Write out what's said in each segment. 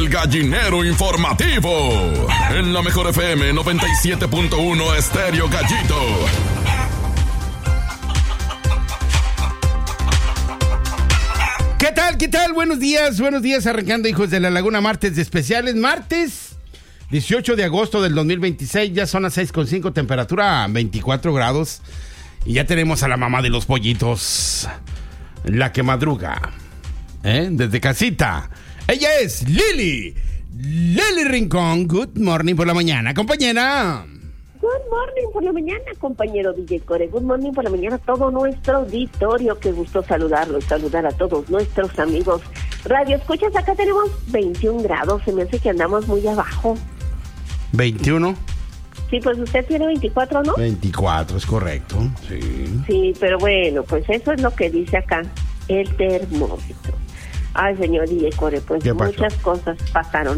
El Gallinero Informativo. En la Mejor FM 97.1 Estéreo Gallito. ¿Qué tal? ¿Qué tal? Buenos días, arrancando, hijos de la Laguna, martes de especiales, martes 18 de agosto del 2026, ya son las 6:05, temperatura 24 grados, y ya tenemos a la mamá de los pollitos, la que madruga, desde casita. Ella es Lili Rincón. Good morning por la mañana, compañera. Good morning por la mañana, compañero DJ Core. Good morning por la mañana a todo nuestro auditorio. Qué gusto saludarlo y saludar a todos nuestros amigos. Radio escuchas, acá tenemos 21 grados. Se me hace que andamos muy abajo. ¿21? Sí, pues usted tiene 24, ¿no? 24, es correcto. Sí. Sí, pero bueno, pues eso es lo que dice acá el termómetro. Ay, señor DJ Core, pues muchas cosas pasaron.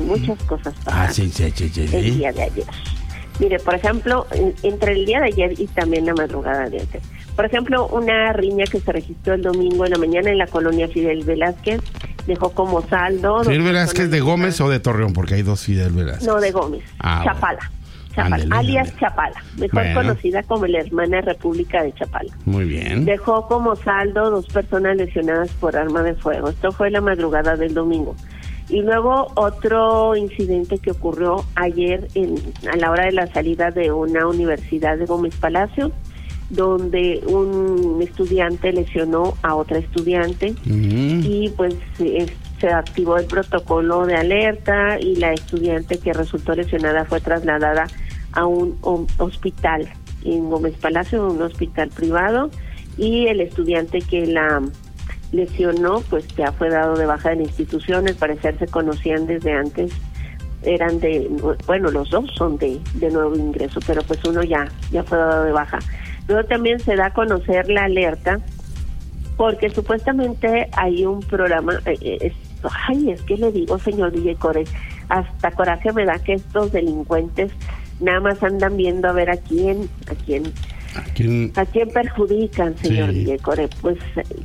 Sí. El día de ayer. Mire, por ejemplo, entre el día de ayer y también la madrugada de ayer. Por ejemplo, una riña que se registró el domingo en la mañana en la colonia Fidel Velázquez dejó como saldo... ¿Fidel Velázquez de Gómez o de Torreón? Porque hay dos Fidel Velázquez. No, de Gómez. Chapala. Chapala, alias Chapala, mejor conocida como la hermana República de Chapala. Muy bien. Dejó como saldo 2 personas lesionadas por arma de fuego. Esto fue la madrugada del domingo. Y luego otro incidente que ocurrió ayer a la hora de la salida de una universidad de Gómez Palacio, donde un estudiante lesionó a otra estudiante y pues se activó el protocolo de alerta y la estudiante que resultó lesionada fue trasladada a un hospital en Gómez Palacio, un hospital privado, y el estudiante que la lesionó pues ya fue dado de baja en institución. Al parecer se conocían desde antes, eran los dos son de nuevo ingreso, pero pues uno ya fue dado de baja. Luego también se da a conocer la alerta porque supuestamente hay un programa, es que le digo, señor DJ Core, hasta coraje me da que estos delincuentes nada más andan viendo a ver a quién perjudican, señor DJ Core. Pues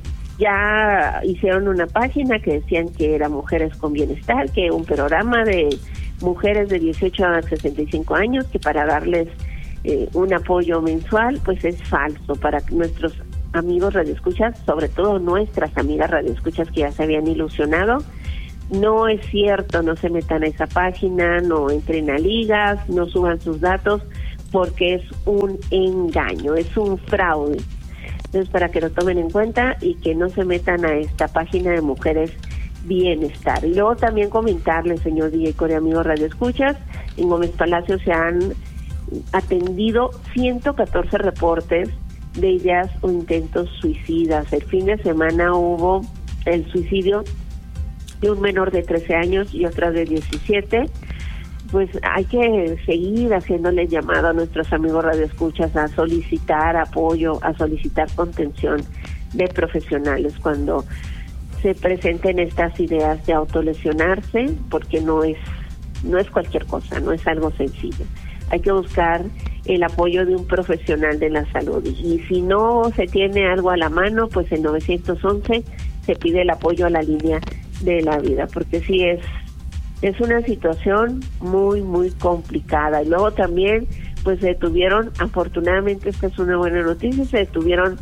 ya hicieron una página que decían que era Mujeres con Bienestar, que un programa de mujeres de 18 a 65 años, que para darles un apoyo mensual, pues es falso. Para nuestros amigos radioescuchas, sobre todo nuestras amigas radioescuchas que ya se habían ilusionado, no es cierto, no se metan a esa página, no entren a ligas, no suban sus datos, porque es un engaño, es un fraude. Entonces, para que lo tomen en cuenta y que no se metan a esta página de Mujeres Bienestar. Y luego también comentarle, señor DJ Core, amigos radioescuchas, en Gómez Palacio se han atendido 114 reportes de ideas o intentos suicidas. El fin de semana hubo el suicidio de un menor de 13 años y otra de 17. Pues hay que seguir haciéndole llamado a nuestros amigos radioescuchas a solicitar apoyo, a solicitar contención de profesionales cuando se presenten estas ideas de autolesionarse, porque no es cualquier cosa, no es algo sencillo. Hay que buscar el apoyo de un profesional de la salud, y si no se tiene algo a la mano, pues el 911 se pide el apoyo a la línea de la vida, porque sí es una situación muy, muy complicada. Y luego también, pues se detuvieron, afortunadamente esta es una buena noticia, se detuvieron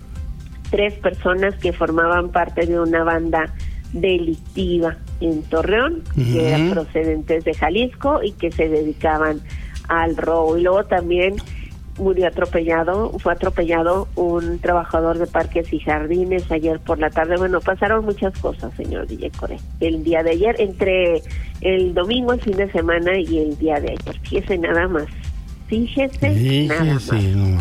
3 personas que formaban parte de una banda delictiva en Torreón, que eran procedentes de Jalisco y que se dedicaban al robo. Y luego también fue atropellado un trabajador de parques y jardines ayer por la tarde. Bueno, pasaron muchas cosas, señor DJ Core, el día de ayer, entre el domingo, el fin de semana y el día de ayer. Fíjese nada más. Nada más.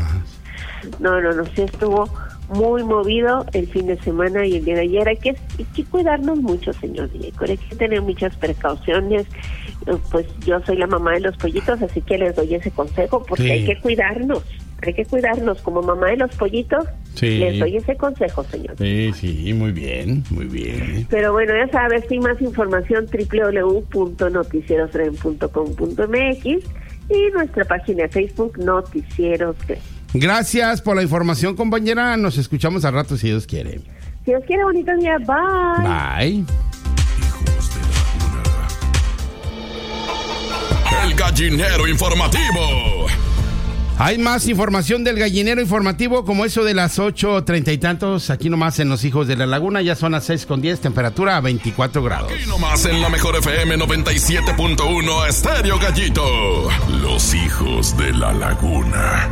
No, sí estuvo muy movido el fin de semana y el día de ayer. Hay que cuidarnos mucho, señor DJ Core, hay que tener muchas precauciones. Pues yo soy la mamá de los pollitos, así que les doy ese consejo, porque hay que cuidarnos como mamá de los pollitos. Les doy ese consejo, señor. Sí, muy bien. Pero bueno, ya sabes, sin más información, www.noticierosren.com.mx y nuestra página de Facebook, Noticieros Ren. Gracias por la información, compañera. Nos escuchamos al rato, si Dios quiere. Si Dios quiere, bonito día. Bye. Bye. Hijos de la Luna. Gallinero Informativo. Hay más información del Gallinero Informativo, como eso de las 8:30 y tantos, aquí nomás en Los Hijos de la Laguna. Ya son las 6:10, temperatura a 24 grados. Aquí nomás en la mejor FM 97.1 Estéreo Gallito. Los Hijos de la Laguna.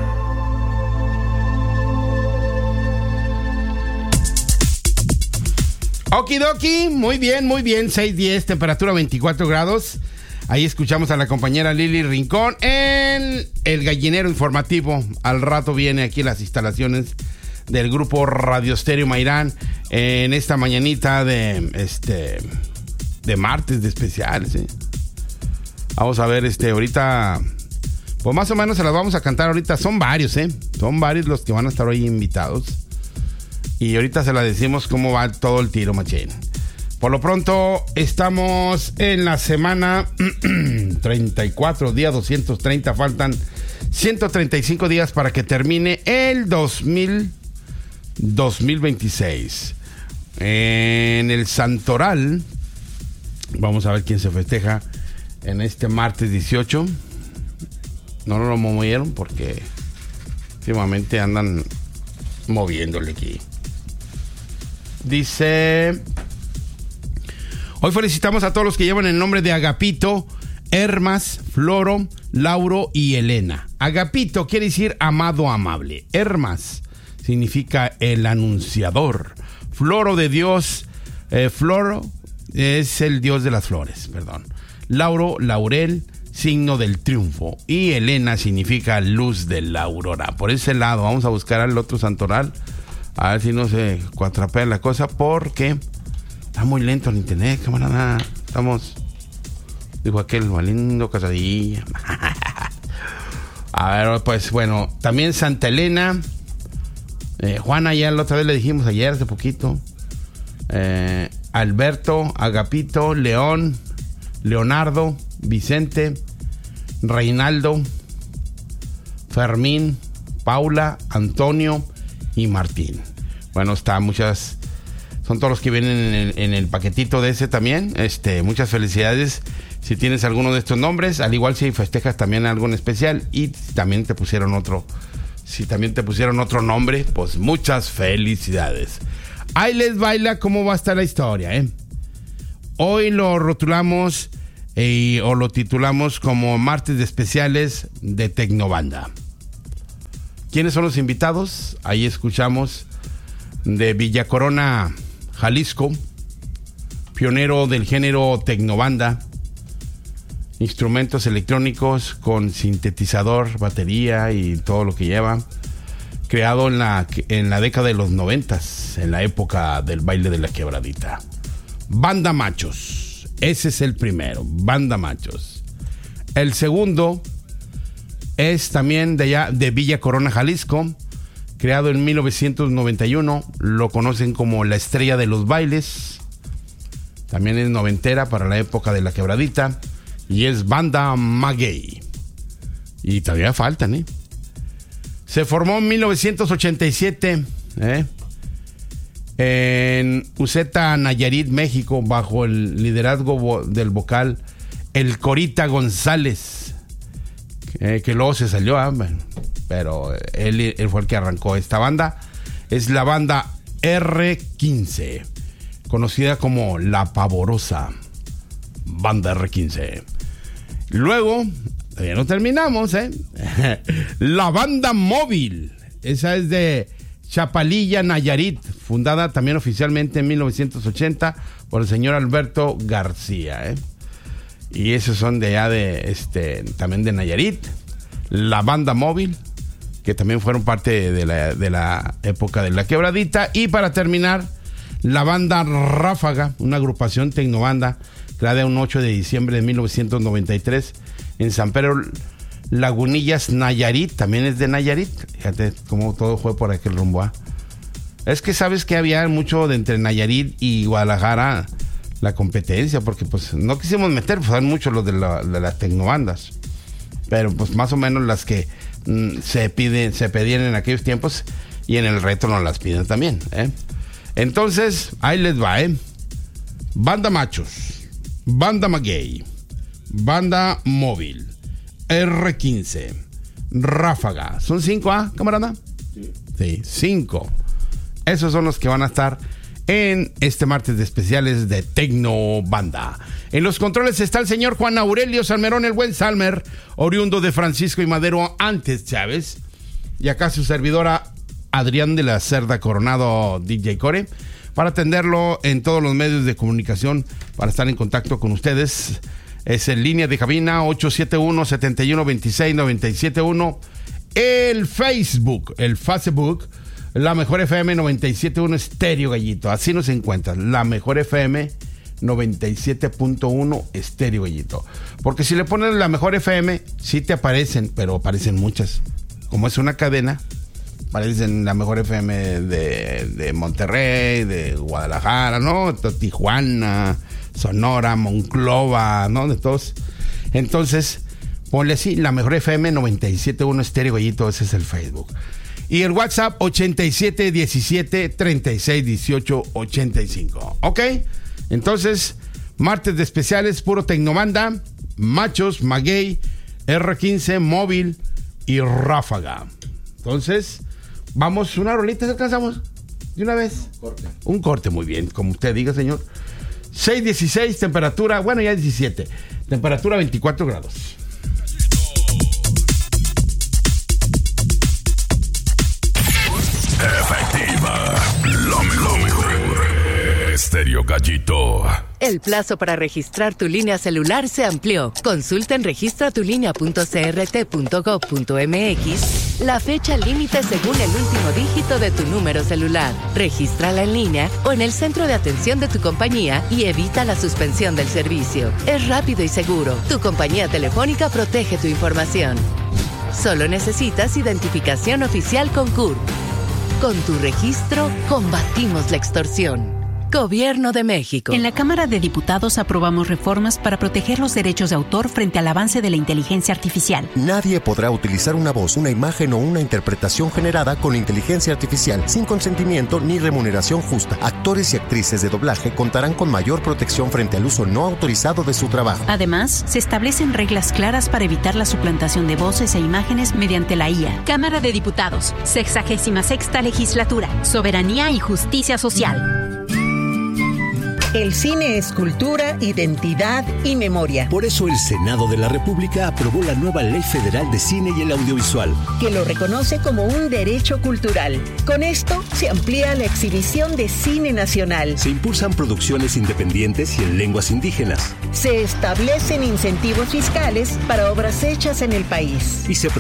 Okidoki, muy bien, 6:10, temperatura 24 grados. Ahí escuchamos a la compañera Lili Rincón en el Gallinero Informativo. Al rato viene aquí las instalaciones del grupo Radio Estéreo Mairán en esta mañanita de martes de especiales, ¿sí? Vamos a ver, ahorita, pues más o menos se las vamos a cantar ahorita. Son varios, son varios los que van a estar hoy invitados. Y ahorita se la decimos cómo va todo el tiro, machín. Por lo pronto, estamos en la semana 34, día 230. Faltan 135 días para que termine el 2026. En el Santoral, vamos a ver quién se festeja en este martes 18. No lo movieron porque últimamente andan moviéndole aquí. Dice: hoy felicitamos a todos los que llevan el nombre de Agapito, Hermas, Floro, Lauro y Elena. Agapito quiere decir amado, amable. Hermas significa el anunciador. Floro de Dios, Floro es el dios de las flores, perdón. Lauro, laurel, signo del triunfo. Y Elena significa luz de la aurora. Por ese lado, vamos a buscar al otro santoral. A ver si no se cuatrapea la cosa, porque está muy lento el internet, camarada. Estamos, dijo aquel, valiendo casadilla. A ver, pues bueno, también Santa Elena. Juana, ya la otra vez le dijimos ayer, hace poquito. Alberto, Agapito, León, Leonardo, Vicente, Reinaldo, Fermín, Paula, Antonio y Martín. Bueno, son todos los que vienen en el paquetito de ese también. Muchas felicidades si tienes alguno de estos nombres, al igual si festejas también algo en especial y también te pusieron otro. Si también te pusieron otro nombre, pues muchas felicidades. Ahí les baila cómo va a estar la historia, Hoy lo rotulamos o lo titulamos como Martes de Especiales de Tecnobanda. ¿Quiénes son los invitados? Ahí escuchamos de Villa Corona, Jalisco, pionero del género Tecnobanda, instrumentos electrónicos con sintetizador, batería y todo lo que lleva, creado en la década de los 90s, en la época del baile de la quebradita. Banda Machos, ese es el primero, Banda Machos. El segundo es también de allá, de Villa Corona, Jalisco, creado en 1991, lo conocen como la estrella de los bailes, también es noventera para la época de la quebradita, y es Banda Maguey. Y todavía faltan, Se formó en 1987, en Uceta, Nayarit, México, bajo el liderazgo del vocal El Corita González, que luego se salió, pero él fue el que arrancó esta banda. Es la banda R15, conocida como La Pavorosa Banda R15. Luego, todavía no terminamos, la Banda Móvil, esa es de Chapalilla, Nayarit, fundada también oficialmente en 1980 por el señor Alberto García, Y esos son de allá también de Nayarit. La Banda Móvil, que también fueron parte de la época de la quebradita. Y para terminar, la Banda Ráfaga, una agrupación tecnobanda creada un 8 de diciembre de 1993 en San Pedro Lagunillas, Nayarit. También es de Nayarit. Fíjate cómo todo fue por aquel rumbo. Es que sabes que había mucho de entre Nayarit y Guadalajara la competencia, porque pues no quisimos meter, pues hay muchos los de las tecnobandas, pero pues más o menos las que se pedían en aquellos tiempos, y en el retro nos las piden también, Entonces, ahí les va, Banda Machos, Banda Maguey, Banda Móvil, R15, Ráfaga. ¿Son 5, camarada? Sí, 5. Esos son los que van a estar en este martes de especiales de Tecno Banda. En los controles está el señor Juan Aurelio Salmerón, el buen Salmer, oriundo de Francisco y Madero, antes Chávez. Y acá su servidora Adrián de la Cerda Coronado, DJ Core, para atenderlo en todos los medios de comunicación, para estar en contacto con ustedes. Es en línea de cabina 871-7126-971. El Facebook, La Mejor FM 97.1 Estéreo Gallito. Así nos encuentran, La Mejor FM 97.1 Estéreo Gallito. Porque si le ponen La Mejor FM, sí te aparecen, pero aparecen muchas. Como es una cadena, aparecen La Mejor FM de Monterrey, de Guadalajara, ¿no? Tijuana, Sonora, Monclova, ¿no? De todos. Entonces, ponle así, La Mejor FM 97.1 Estéreo Gallito, ese es el Facebook. Y el WhatsApp 8717-3618-85. ¿Ok? Entonces, martes de especiales, puro Tecnomanda, Machos, Maguey, R15, Móvil y Ráfaga. Entonces, vamos, una rolita, ¿se alcanzamos? ¿De una vez? Un corte, muy bien, como usted diga, señor. 6:16, temperatura, bueno, ya 17. Temperatura 24 grados. Efectiva, lo mejor. Estéreo Gallito. El plazo para registrar tu línea celular se amplió. Consulta en registratulinea.crt.gov.mx la fecha límite según el último dígito de tu número celular. Regístrala en línea o en el centro de atención de tu compañía y evita la suspensión del servicio. Es rápido y seguro. Tu compañía telefónica protege tu información. Solo necesitas identificación oficial con CURP. Con tu registro, combatimos la extorsión. Gobierno de México. En la Cámara de Diputados aprobamos reformas para proteger los derechos de autor frente al avance de la inteligencia artificial. Nadie podrá utilizar una voz, una imagen o una interpretación generada con inteligencia artificial sin consentimiento ni remuneración justa. Actores y actrices de doblaje contarán con mayor protección frente al uso no autorizado de su trabajo. Además, se establecen reglas claras para evitar la suplantación de voces e imágenes mediante la IA. Cámara de Diputados, 66ª Legislatura, Soberanía y Justicia Social. El cine es cultura, identidad y memoria. Por eso el Senado de la República aprobó la nueva Ley Federal de Cine y el Audiovisual, que lo reconoce como un derecho cultural. Con esto se amplía la exhibición de cine nacional. Se impulsan producciones independientes y en lenguas indígenas. Se establecen incentivos fiscales para obras hechas en el país. Y se